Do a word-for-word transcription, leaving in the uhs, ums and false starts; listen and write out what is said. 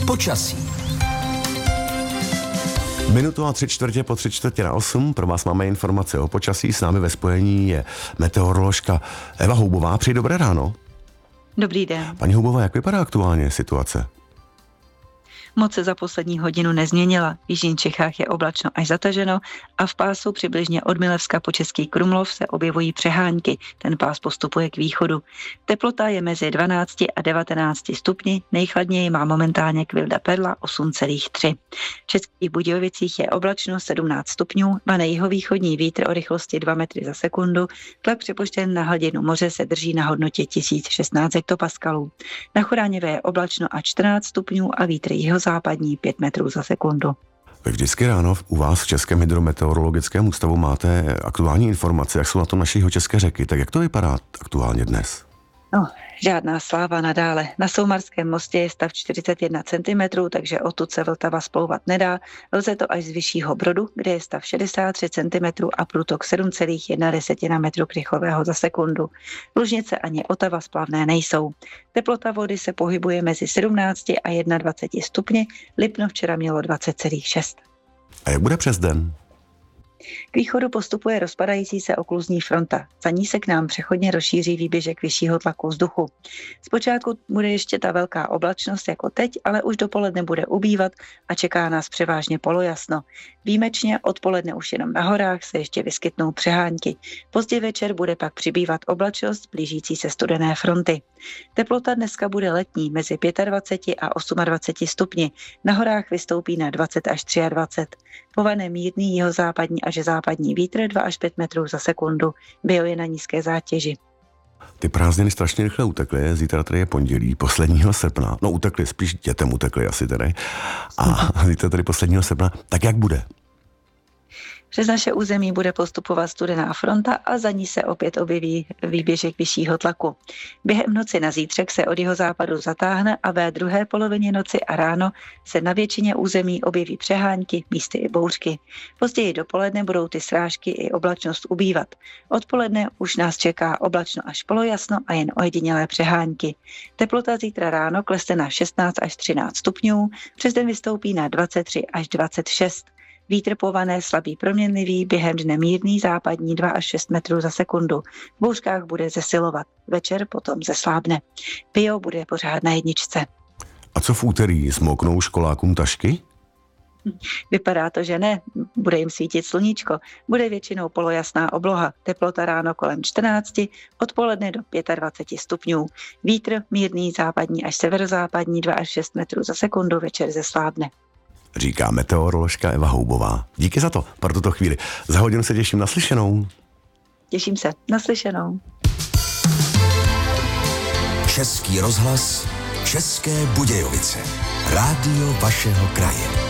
Počasí. Minutu a tři čtvrtě po tři čtvrtě na osm. Pro vás máme informace o počasí. S námi ve spojení je meteoroložka Eva Houbová. Přeji dobré ráno. Dobrý den. Paní Houbová, jak vypadá aktuálně situace? Moc se za poslední hodinu nezměnila. V jižních Čechách je oblačno až zataženo a v pásu přibližně od Milevska po Český Krumlov se objevují přehánky. Ten pás postupuje k východu. Teplota je mezi dvanácti a devatenácti stupni, nejchladněji má momentálně Kvilda Perla osm celá tři. V Českých Budějovicích je oblačno sedmnáct stupňů, a jihovýchodní vítr o rychlosti dva metry za sekundu, tlak přepočten na hladinu moře se drží na hodnotě tisíc šestnáct hektopaskalů. Na Choráněvé je oblačno a čtrnáct stupňů a vítr jihozápadní pět metrů za sekundu. Vy vždycky ráno u vás v Českém hydrometeorologickém ústavu máte aktuální informace, jak jsou na tom naše jihočeské řeky. Tak jak to vypadá aktuálně dnes? No, žádná sláva nadále. Na Soumarském mostě je stav čtyřicet jedna centimetrů, takže odtud se Vltava splouvat nedá. Lze to až z Vyššího Brodu, kde je stav šedesát tři centimetrů a průtok sedm celá jedna metru krychlového za sekundu. Lužnice ani Otava splavné nejsou. Teplota vody se pohybuje mezi sedmnácti a dvaceti jedním stupni, Lipno včera mělo dvacet celá šest. A jak bude přes den? K východu postupuje rozpadající se okluzní fronta. Za ní se k nám přechodně rozšíří výběžek vyššího tlaku vzduchu. Zpočátku bude ještě ta velká oblačnost jako teď, ale už dopoledne bude ubývat a čeká nás převážně polojasno. Výjimečně odpoledne už jenom na horách se ještě vyskytnou přehánky. Pozdě večer bude pak přibývat oblačnost blížící se studené fronty. Teplota dneska bude letní mezi dvaceti pěti a dvaceti osmi stupni. Na horách vystoupí na dvacet až dvacet tři. Povane mírný jihozápadní až západní vítr dva až pět metrů za sekundu. Bio je na nízké zátěži. Ty prázdniny strašně rychle utekly, zítra tady je pondělí, posledního srpna. No utekly, spíš dětem utekly asi tedy. A zítra tady posledního srpna. Tak jak bude? Přes naše území bude postupovat studená fronta a za ní se opět objeví výběžek vyššího tlaku. Během noci na zítřek se od jihozápadu zatáhne a ve druhé polovině noci a ráno se na většině území objeví přehánky, místy i bouřky. Později dopoledne budou ty srážky i oblačnost ubývat. Odpoledne už nás čeká oblačno až polojasno a jen ojedinělé přehánky. Teplota zítra ráno klesne na šestnáct až třináct stupňů, přes den vystoupí na dvacet tři až dvacet šest. Vítr pované slabý proměnlivý, během dne mírný západní dva až šest metrů za sekundu. V bouřkách bude zesilovat, večer potom zeslábne. Bio bude pořád na jedničce. A co v úterý, zmoknou školákům tašky? Vypadá to, že ne. Bude jim svítit sluníčko. Bude většinou polojasná obloha. Teplota ráno kolem čtrnácti, odpoledne do dvaceti pěti stupňů. Vítr mírný západní až severozápadní dva až šest metrů za sekundu, večer zeslábne. Říká meteoroložka Eva Houbová. Díky za to, pro tuto chvíli. Za hodinu se těším na slyšenou. Těším se, naslyšenou. Český rozhlas, České Budějovice. Rádio vašeho kraje.